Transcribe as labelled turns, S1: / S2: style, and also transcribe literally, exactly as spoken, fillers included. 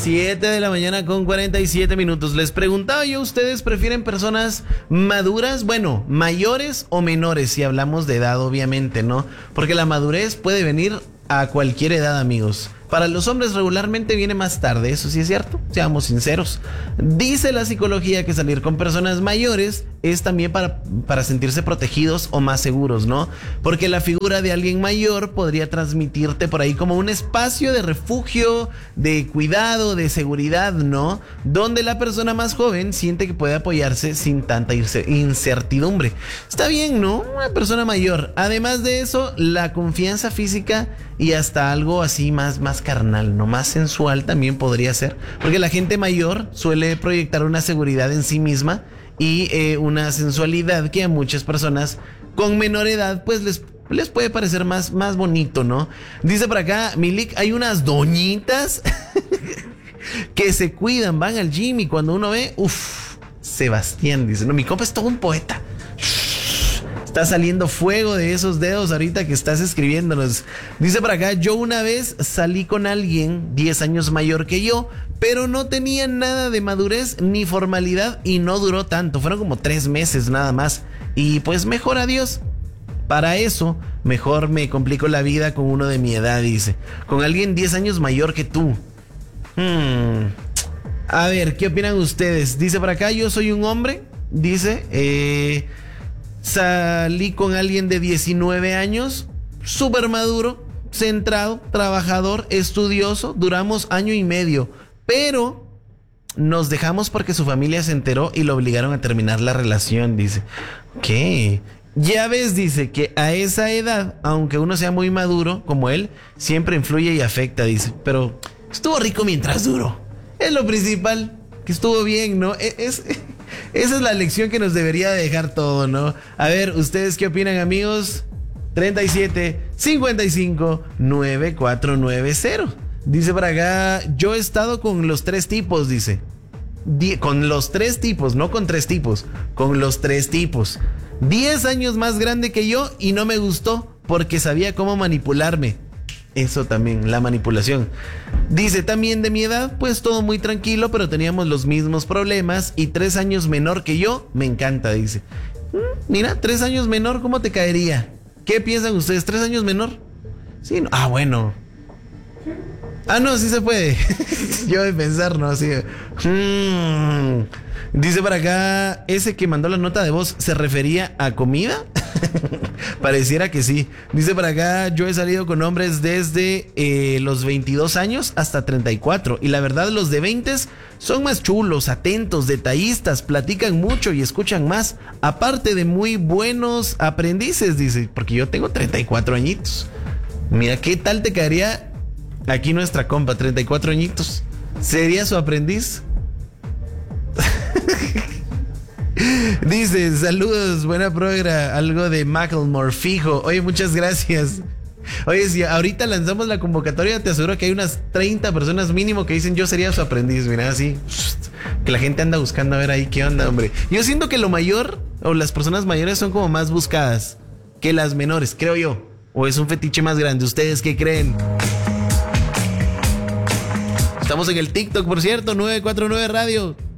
S1: siete de la mañana con cuarenta y siete minutos. Les preguntaba yo, ¿ustedes prefieren personas maduras? Bueno, mayores o menores, si hablamos de edad, obviamente, ¿no? Porque la madurez puede venir a cualquier edad, amigos. Para los hombres regularmente viene más tarde, eso sí es cierto, seamos sinceros. Dice la psicología que salir con personas mayores es también para, para sentirse protegidos o más seguros, ¿no? Porque la figura de alguien mayor podría transmitirte por ahí como un espacio de refugio, de cuidado, de seguridad, ¿no? Donde la persona más joven siente que puede apoyarse sin tanta incertidumbre. Está bien, ¿no? Una persona mayor. Además de eso, la confianza física y hasta algo así más, más carnal, no más sensual también podría ser, porque la gente mayor suele proyectar una seguridad en sí misma y eh, una sensualidad que a muchas personas con menor edad pues les, les puede parecer más, más bonito, ¿no? Dice por acá Milik, hay unas doñitas que se cuidan, van al gym y cuando uno ve, uff, Sebastián dice, no, mi compa es todo un poeta. Está saliendo fuego de esos dedos ahorita que estás escribiéndonos. Dice por acá, yo una vez salí con alguien diez años mayor que yo, pero no tenía nada de madurez ni formalidad y no duró tanto. Fueron como tres meses nada más. Y pues mejor adiós. Para eso, mejor me complico la vida con uno de mi edad, dice. Con alguien diez años mayor que tú. Hmm. A ver, ¿qué opinan ustedes? Dice por acá, yo soy un hombre. Dice, eh... salí con alguien de diecinueve años, súper maduro, centrado, trabajador, estudioso. Duramos año y medio, pero nos dejamos porque su familia se enteró y lo obligaron a terminar la relación, dice. ¿Qué? Ya ves, dice, que a esa edad, aunque uno sea muy maduro como él, siempre influye y afecta, dice. Pero estuvo rico mientras duró. Es lo principal, que estuvo bien, ¿no? Es... es Esa es la lección que nos debería dejar todo, ¿no? A ver, ¿ustedes qué opinan, amigos? treinta y siete, cincuenta y cinco, noventa y cuatro noventa. Dice por acá, yo he estado con los tres tipos, dice. Die- con los tres tipos, no con tres tipos, con los tres tipos. diez años más grande que yo y no me gustó porque sabía cómo manipularme. Eso también, la manipulación. Dice, también de mi edad, pues todo muy tranquilo, pero teníamos los mismos problemas y tres años menor que yo, me encanta, dice. Mira, tres años menor, ¿cómo te caería? ¿Qué piensan ustedes? ¿Tres años menor? Sí, no. Ah, bueno. Ah, no, sí se puede. Yo de pensar, no, así. Hmm. Dice por acá, ese que mandó la nota de voz, ¿se refería a comida? Pareciera que sí. Dice por acá, yo he salido con hombres desde eh, los veintidós años hasta treinta y cuatro. Y la verdad, los de veinte son más chulos, atentos, detallistas, platican mucho y escuchan más. Aparte de muy buenos aprendices, dice, porque yo tengo treinta y cuatro añitos. Mira, ¿qué tal te caería aquí nuestra compa, treinta y cuatro añitos? ¿Sería su aprendiz? Dice, saludos, buena progra, algo de Macklemore, fijo. Oye, muchas gracias. Oye, si ahorita lanzamos la convocatoria, te aseguro que hay unas treinta personas mínimo que dicen yo sería su aprendiz. Mira, así, que la gente anda buscando a ver ahí qué onda, hombre. Yo siento que lo mayor, o las personas mayores son como más buscadas que las menores, creo yo. O es un fetiche más grande, ¿ustedes qué creen? Estamos en el TikTok, por cierto, nueve cuatro nueve Radio.